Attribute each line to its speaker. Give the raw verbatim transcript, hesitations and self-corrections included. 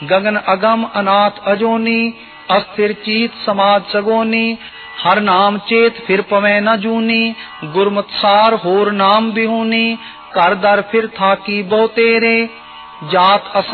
Speaker 1: गगन अगम अनाथ अजोनी, अस्थिर चीत समाज सगोनी, हर नाम चेत फिर पवे न जूनी, गुरमत सार होर नाम बिहूनी, कर दर फिर था की बहु तेरे, जात